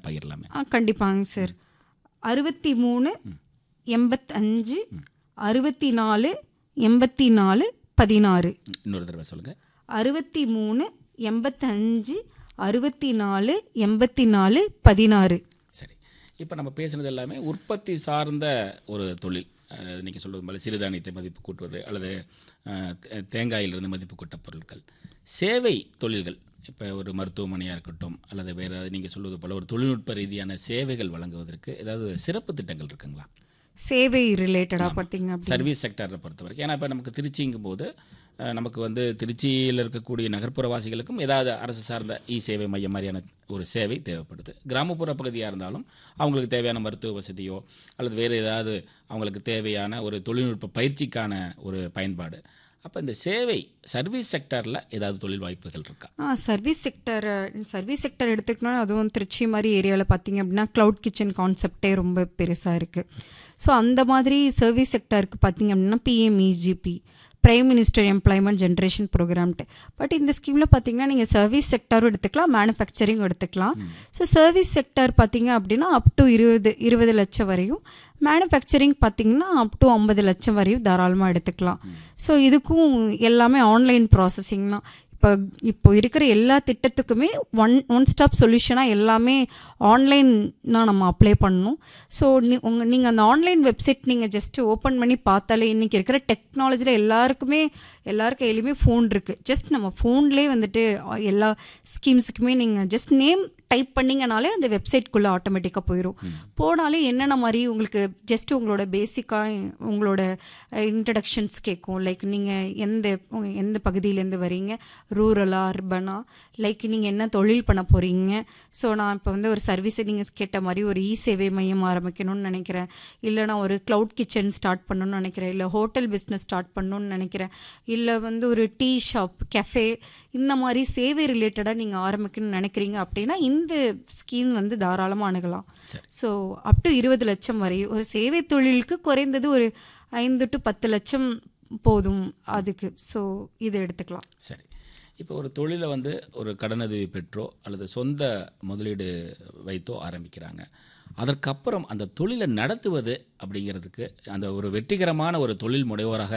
பகிரலாமே. கண்டிப்பாங்க சார். 63 85 64 84 16. இன்னொரு தடவை சொல்லுங்கள். 63 85 64 84 16. சரி, இப்போ நம்ம பேசுனது எல்லாமே உற்பத்தி சார்ந்த ஒரு தொழில். நீங்கள் சொல்வது போல சிறுதானியத்தை மதிப்பு கூட்டுவது அல்லது தேங்காயிலிருந்து மதிப்பு கூட்ட பொருட்கள். சேவை தொழில்கள், இப்போ ஒரு மருத்துவமனையாக இருக்கட்டும் அல்லது வேறு ஏதாவது நீங்கள் சொல்வது போல் ஒரு தொழில்நுட்ப ரீதியான சேவைகள் வழங்குவதற்கு ஏதாவது சிறப்பு திட்டங்கள் இருக்குங்களா? சேவை ரிலேட்டடாக பார்த்தீங்க சர்வீஸ் செக்டரை பொறுத்த வரைக்கும். ஏன்னா இப்போ நமக்கு திருச்சிங்கும் போது நமக்கு வந்து திருச்சியில் இருக்கக்கூடிய நகர்ப்புறவாசிகளுக்கும் ஏதாவது அரசு சார்ந்த சேவை மையம் மாதிரியான ஒரு சேவை தேவைப்படுது. கிராமப்புற பகுதியாக இருந்தாலும் அவங்களுக்கு தேவையான மருத்துவ வசதியோ அல்லது வேறு ஏதாவது அவங்களுக்கு தேவையான ஒரு தொழில்நுட்ப பயிற்சிக்கான ஒரு பயன்பாடு. அப்போ இந்த சேவை சர்வீஸ் செக்டரில் ஏதாவது தொழில் வாய்ப்புகள் இருக்கா? சர்வீஸ் செக்டர் எடுத்துக்கணும். அதுவும் திருச்சி மாதிரி ஏரியாவில் பார்த்தீங்க அப்படின்னா க்ளவுட் கிச்சன் கான்செப்டே ரொம்ப பெருசாக இருக்குது. ஸோ அந்த மாதிரி சர்வீஸ் செக்டருக்கு பார்த்தீங்க அப்படின்னா PMEGP, prime minister employment generation ப்ரோக்ராம்ட்டு. But இந்த ஸ்கீமில் பார்த்தீங்கன்னா நீங்கள் சர்வீஸ் செக்டரும் எடுத்துக்கலாம், மேனுஃபேக்சரிங் எடுத்துக்கலாம். ஸோ சர்வீஸ் செக்டர் பார்த்தீங்க அப்படின்னா அப் டு 20 லட்சம் வரையும், மேனுஃபேக்சரிங் பார்த்தீங்கன்னா அப் டு 50 லட்சம் வரையும் தாராளமாக எடுத்துக்கலாம். ஸோ இதுக்கும் எல்லாமே ஆன்லைன் ப்ராசஸிங் தான். இப்போ இருக்கிற எல்லா திட்டத்துக்குமே ஒன் ஸ்டாப் சொல்யூஷனாக எல்லாமே ஆன்லைனாக நம்ம அப்ளை பண்ணணும். ஸோ நீங்கள் அந்த ஆன்லைன் வெப்சைட் நீங்கள் ஜஸ்ட்டு ஓப்பன் பண்ணி பார்த்தாலே இன்றைக்கி இருக்கிற டெக்னாலஜியில் எல்லாருக்கும் கையிலையுமே ஃபோன் இருக்குது. ஜஸ்ட் நம்ம ஃபோன்லேயே வந்துட்டு எல்லா ஸ்கீம்ஸுக்குமே நீங்கள் ஜஸ்ட் நேம் டைப் பண்ணிங்கனாலே அந்த வெப்சைட்குள்ளே ஆட்டோமேட்டிக்காக போயிடும். போனாலே என்னென்ன மாதிரி உங்களுக்கு ஜஸ்ட்டு உங்களோட பேசிக்காக உங்களோட இன்ட்ரடக்ஷன்ஸ் கேட்கும். லைக் நீங்கள் எந்த பகுதியிலேருந்து வரீங்க, ரூரலாக அர்பனா, லைக் நீங்கள் என்ன தொழில் பண்ண போகிறீங்க. ஸோ நான் இப்போ வந்து ஒரு சர்வீஸை நீங்கள் கேட்ட மாதிரி ஒரு சேவை மையம் ஆரம்பிக்கணும்னு நினைக்கிறேன், இல்லை நான் ஒரு க்ளவுட் கிச்சன் ஸ்டார்ட் பண்ணணும்னு நினைக்கிறேன், இல்லை ஹோட்டல் பிஸ்னஸ் ஸ்டார்ட் பண்ணணும்னு நினைக்கிறேன், இல்லை வந்து ஒரு டீ ஷாப், கெஃபே, இந்த மாதிரி சேவை ரிலேட்டடாக நீங்கள் ஆரம்பிக்கணும்னு நினைக்கிறீங்க அப்படின்னா இந்த ஸ்கீம் வந்து தாராளமாக அணுகலாம். ஸோ அப் டு 20 லட்சம் வரை ஒரு சேவை தொழிலுக்கு குறைந்தது ஒரு 5 to 10 லட்சம் போதும் அதுக்கு. ஸோ இதை எடுத்துக்கலாம். சரி, இப்போ ஒரு தொழிலை வந்து ஒரு கடனுதவி பெற்றோ அல்லது சொந்த முதலீடு வைத்தோ ஆரம்பிக்கிறாங்க. அதற்கப்புறம் அந்த தொழிலை நடத்துவது அப்படிங்கிறதுக்கு அந்த ஒரு வெற்றிகரமான ஒரு தொழில் முனைவோராக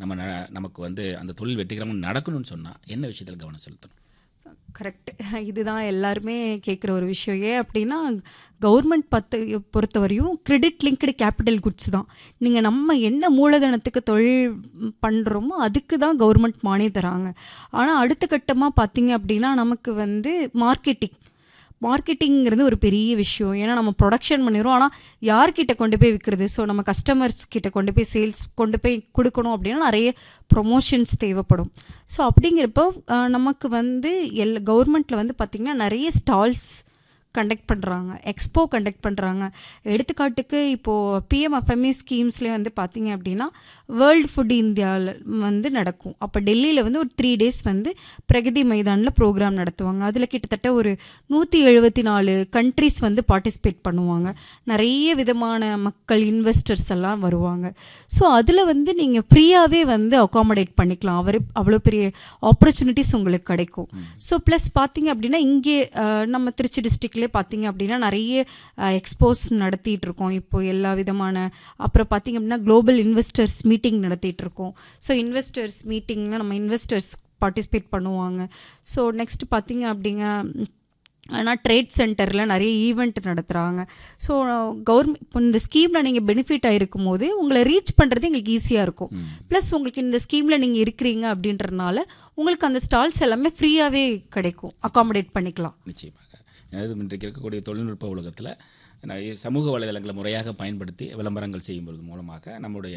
நமக்கு வந்து அந்த தொழில் வெற்றிகரமாக நடக்கணும்னு சொன்னால் என்ன விஷயத்தில் கவனம் செலுத்தணும்? கரெக்ட், இதுதான் எல்லாருமே கேட்குற ஒரு விஷயம். ஏன் அப்படின்னா கவர்மெண்ட் பொறுத்தவரையும் கிரெடிட் லிங்க்டு கேபிட்டல் குட்ஸ் தான். நீங்கள் நம்ம என்ன மூலதனத்துக்கு தொழில் பண்ணுறோமோ அதுக்கு தான் கவர்மெண்ட் மானியம் தராங்க. ஆனால் அடுத்த கட்டமாக பார்த்தீங்க அப்படின்னா நமக்கு வந்து மார்க்கெட்டிங்கிறது ஒரு பெரிய விஷயம். ஏன்னா நம்ம ப்ரொடக்ஷன் பண்ணிடுறோம், ஆனால் யார்கிட்ட கொண்டு போய் விற்கிறது. ஸோ நம்ம கஸ்டமர்ஸ் கிட்ட கொண்டு போய் சேல்ஸ் கொண்டு போய் கொடுக்கணும் அப்படின்னா நிறைய ப்ரொமோஷன்ஸ் தேவைப்படும். ஸோ அப்படிங்கிறப்போ நமக்கு வந்து கவர்மெண்ட்டில் வந்து பார்த்திங்கன்னா நிறைய ஸ்டால்ஸ் கண்டக்ட் பண்ணுறாங்க, எக்ஸ்போ கண்டக்ட் பண்ணுறாங்க. எடுத்துக்காட்டுக்கு இப்போது PMFME ஸ்கீம்ஸ்லேயே வந்து பார்த்திங்க அப்படின்னா வேர்ல்டு ஃபுட் இந்தியாவில் வந்து நடக்கும். அப்போ டெல்லியில் வந்து ஒரு 3 days வந்து பிரகதி மைதானில் ப்ரோக்ராம் நடத்துவாங்க. அதில் கிட்டத்தட்ட ஒரு 174 கண்ட்ரிஸ் வந்து பார்ட்டிசிபேட் பண்ணுவாங்க. நிறைய விதமான மக்கள், இன்வெஸ்டர்ஸ் எல்லாம் வருவாங்க. ஸோ அதில் வந்து நீங்கள் ஃப்ரீயாகவே வந்து அகாமடேட் பண்ணிக்கலாம். அவ்வளோ பெரிய ஆப்பர்ச்சுனிட்டிஸ் உங்களுக்கு கிடைக்கும். ஸோ ப்ளஸ் பார்த்திங்க அப்படின்னா இங்கே நம்ம திருச்சி டிஸ்ட்ரிக்ட்லேயே பார்த்தீங்க அப்படின்னா நிறைய எக்ஸ்போஸ் நடத்திட்டு இருக்கோம். இப்போ எல்லா விதமான, அப்புறம் பார்த்தீங்க அப்படின்னா குளோபல் இன்வெஸ்டர்ஸ் மீட்டிங் நடத்திட்டு இருக்கோம். ஸோ இன்வெஸ்டர்ஸ் மீட்டிங்னா நம்ம இன்வெஸ்டர்ஸ் பார்ட்டிசிபேட் பண்ணுவாங்க. ஸோ நெக்ஸ்ட் பார்த்தீங்க அப்படிங்க ஆனால் ட்ரேட் சென்டரில் நிறைய ஈவெண்ட் நடத்துகிறாங்க. ஸோ கவர்மெண்ட் இப்போ இந்த ஸ்கீமில் நீங்கள் பெனிஃபிட் ஆகிருக்கும் போது உங்களை ரீச் பண்ணுறது எங்களுக்கு ஈஸியாக இருக்கும். ப்ளஸ் உங்களுக்கு இந்த ஸ்கீமில் நீங்கள் இருக்கிறீங்க அப்படின்றதுனால உங்களுக்கு அந்த ஸ்டால்ஸ் எல்லாமே ஃப்ரீயாகவே கிடைக்கும், அகாமடேட் பண்ணிக்கலாம். நிச்சயமாக. இன்றைக்கு இருக்கக்கூடிய தொழில்நுட்ப உலகத்தில் சமூக வலைதளங்களை முறையாக பயன்படுத்தி விளம்பரங்கள் செய்யும்போது மூலமாக நம்முடைய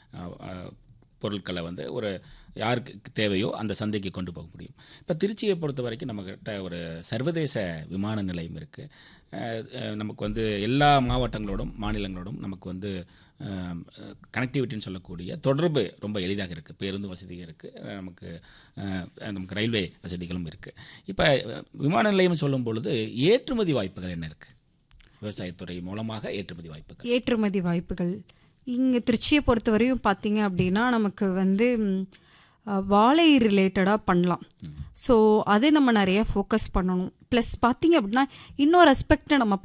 பொருட்களை வந்து ஒரு யாருக்கு தேவையோ அந்த சந்தைக்கு கொண்டு போக முடியும். இப்போ திருச்சியை பொறுத்த வரைக்கும் நம்மக்கிட்ட ஒரு சர்வதேச விமான நிலையம் இருக்குது. நமக்கு வந்து எல்லா மாவட்டங்களோடும் மாநிலங்களோடும் நமக்கு வந்து கனெக்டிவிட்டின்னு சொல்லக்கூடிய தொடர்பு ரொம்ப எளிதாக இருக்குது. பேருந்து வசதிகள் இருக்குது, நமக்கு ரயில்வே வசதிகளும் இருக்குது. இப்போ விமான நிலையம் சொல்லும் பொழுது ஏற்றுமதி வாய்ப்புகள் என்ன இருக்குது? விவசாயத்துறை மூலமாக ஏற்றுமதி வாய்ப்புகள் இங்கே திருச்சியை பொறுத்தவரையும் பார்த்தீங்க அப்படின்னா நமக்கு வந்து வாழை ரிலேட்டடாக பண்ணலாம். ஸோ அது நம்ம நிறைய ஃபோக்கஸ் பண்ணணும். ப்ளஸ் பார்த்தீங்க அப்படின்னா இன்னொரு அஸ்பெக்டை நம்ம